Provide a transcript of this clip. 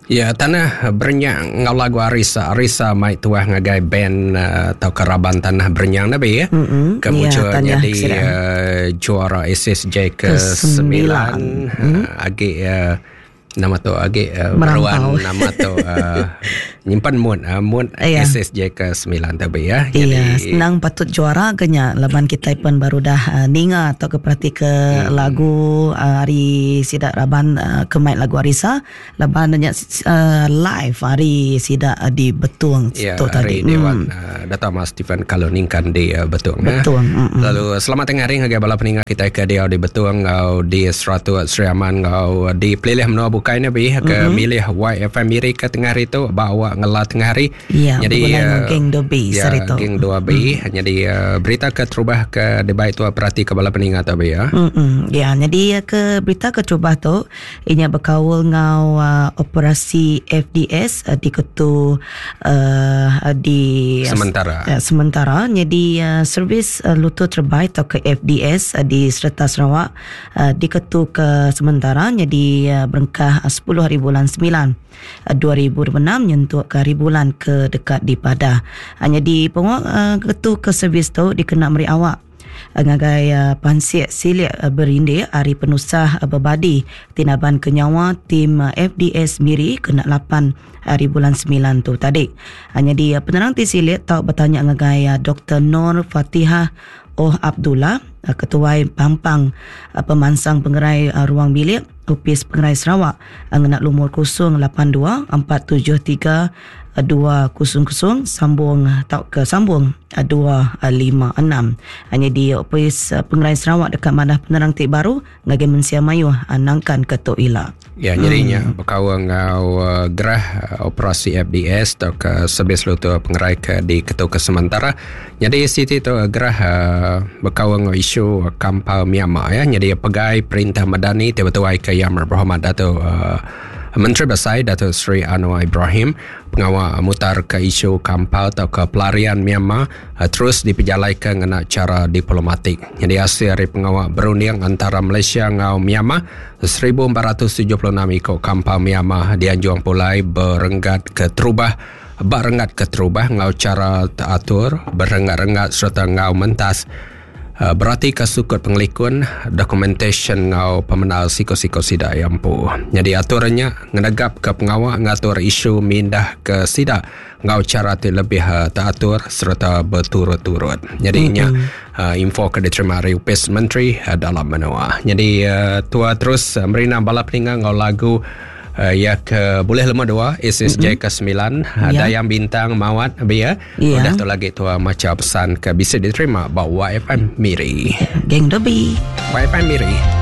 Ya, tanah Bernyang ngau lagu Arisa mai tuah ngagai band atau keraban tanah Bernyang nabi ya. Kemunculannya di juara SSJ ke-9 agak nama tu agak meruan nama tu nyimpan mun SSJ ke-9 tapi ya. Jadi senang patut juara kenya laban kita pun baru dah ninga atau keperhati ke lagu hari sidak raban kemait lagu Arisa laban live hari sidak di Betuang tu tadi. Dewan Dato' Mas Stephen kalau ningkan di Betuang. Lalu selamat tengah hari ngagai bala peningat kita ke dia di Betuang ngau di Seratu Sri Aman ngau di pilih menua bukai nabi ke milih YFM Miri ke tengah hari tu bawa ngelat tengah hari. Jadi geng dobi sarito. Geng dua bi. Jadi berita ke terubah ke debat tu perhati ke bala peningat tabi ya. Ya, jadi ke berita ke terubah tu inya berkawal ngau operasi FDS di ketu di sementara. Jadi servis lutut terbaik atau ke FDS di Serta Sarawak di ketu ke sementara. Jadi berengkah 10 hari bulan 9 2006 nyentuh ke hari bulan ke dekat di Padah. Hanya di penguak ketu ke servis tu dikena meri awak ngagai pansiak silik berinde hari penusah berbadi tinaban kenyawa tim FDS Miri kena 8 hari bulan 9 tu tadi. Hanya di penerang ti silik tau bertanya ngagai Dr. Nur Fatihah Abdullah, Ketua Pampang Pemansang Pengerai Ruang Bilik Upis Pengerai Sarawak ngenak lumur 082 473 200 sambung tau ke sambung 256. Hanya di Upis Pengerai Sarawak dekat Madah Penerang Tik Baru ngagi Mensia Mayu nangkan ke Tok Ila. Ya, nyerinya berkawal ngau gerah operasi FDS atau ke sebis lutu pengerai ke di ketua ke sementara. Jadi Siti tu gerah berkawal ngau isu kampal Myanmar ya. Jadi pegai perintah madani tiba-tiba ke Yang Berhormat Dato' Menteri Besar Dato' Sri Anwar Ibrahim pengawal mutar ke isu kampal atau ke pelarian Myanmar terus diperjalaikan dengan cara diplomatik. Jadi hasil dari pengawal berunding antara Malaysia ngau Myanmar 1476 ikut kampal Myanmar dianjung pulai berenggat ke terubah ngau cara teratur berenggat-rengat serta ngau mentas. Berarti kesukut pengelikun documentation ngau pemenal siko-siko sidak yampu. Jadi aturannya ngedagap ke pengawal ngatur isu mindah ke sidak ngau cara lebih teratur serta berturut-turut. Jadi info ke diterima dari Upis Menteri dalam menua. Jadi tua terus merina bala peningat ngau lagu ya ke boleh lemah dua SSJ ke-9 Dayang Bintang Mawat biya. Udah tu lagi tua macam pesan ke bisa diterima bawa YFM Miri. Geng Dobi. YFM Miri.